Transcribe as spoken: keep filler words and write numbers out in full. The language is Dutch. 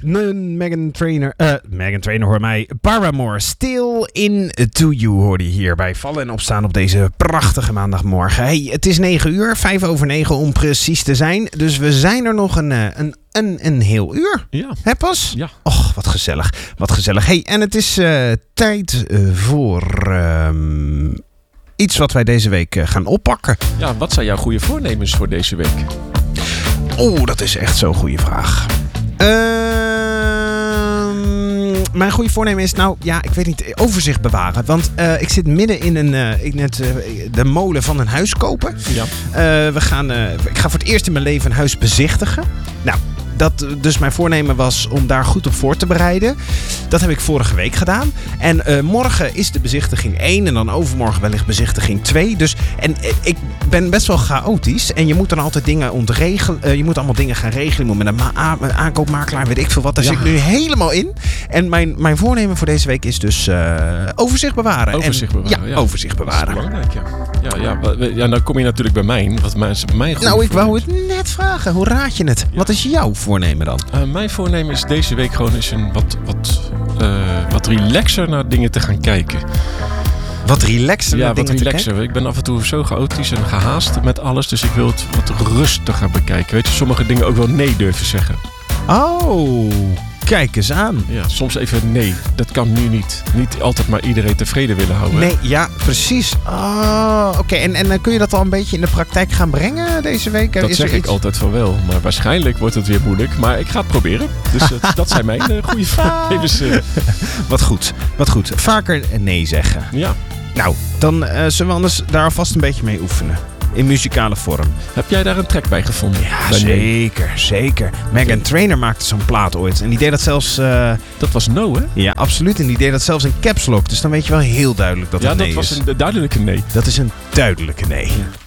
Meghan Trainor, uh, Meghan Trainor hoor mij. Paramore, Still Into You hoorde je hier bij Vallen en Opstaan op deze prachtige maandagmorgen. Hey, het is negen uur, vijf over negen om precies te zijn. Dus we zijn er nog een, een, een, een heel uur. Ja. Hè Pas? Ja. Och, wat gezellig. Wat gezellig. Hey, en het is uh, tijd uh, voor uh, iets wat wij deze week uh, gaan oppakken. Ja, wat zijn jouw goede voornemens voor deze week? Oeh, dat is echt zo'n goede vraag. Uh, mijn goede voornemen is, nou ja, ik weet niet, overzicht bewaren. Want uh, ik zit midden in een, uh, ik net, uh, de molen van een huis kopen. Ja. Uh, we gaan, uh, ik ga voor het eerst in mijn leven een huis bezichtigen. Nou, dat, dus mijn voornemen was om daar goed op voor te bereiden. Dat heb ik vorige week gedaan. En uh, morgen is de bezichtiging één en dan overmorgen wellicht bezichtiging twee. Dus, en uh, ik ben best wel chaotisch. En je moet dan altijd dingen ontregelen. Uh, je moet allemaal dingen gaan regelen. Je moet met een, ma- een aankoopmakelaar, weet ik veel wat. Daar ja. zit ik nu helemaal in. En mijn, mijn voornemen voor deze week is dus uh, overzicht bewaren. Overzicht en, bewaren, ja, ja. overzicht bewaren. Dat is belangrijk, ja. Ja, ja, ja, dan kom je natuurlijk bij mij. Wat mijn, mijn nou, ik wou het net vragen. Hoe raad je het? Ja. Wat is jouw voornemen dan? Uh, mijn voornemen is deze week gewoon eens een wat, wat, uh, wat relaxer naar dingen te gaan kijken. Wat relaxer ja, naar wat dingen relaxer. te kijken? Ik ben af en toe zo chaotisch en gehaast met alles. Dus ik wil het wat rustiger bekijken. Weet je, sommige dingen ook wel nee durven zeggen. Oh, kijk eens aan. Ja, soms even nee. Dat kan nu niet. Niet altijd maar iedereen tevreden willen houden. Nee, ja, precies. Oh, oké. Okay. En, en dan kun je dat al een beetje in de praktijk gaan brengen deze week? Dat is zeg ik iets... altijd van wel. Maar waarschijnlijk wordt het weer moeilijk. Maar ik ga het proberen. Dus uh, dat zijn mijn uh, goede voornemens. Uh. Wat goed, wat goed. Vaker nee zeggen. Ja. Nou, dan uh, zullen we anders daar alvast een beetje mee oefenen. In muzikale vorm. Heb jij daar een track bij gevonden? Ja, bij zeker, nee? zeker. Meghan Trainor maakte zo'n plaat ooit. En die deed dat zelfs... Uh... Dat was no, hè? Ja, absoluut. En die deed dat zelfs in caps lock. Dus dan weet je wel heel duidelijk dat ja, het nee is. Ja, dat was een duidelijke nee. Dat is een duidelijke nee. Ja.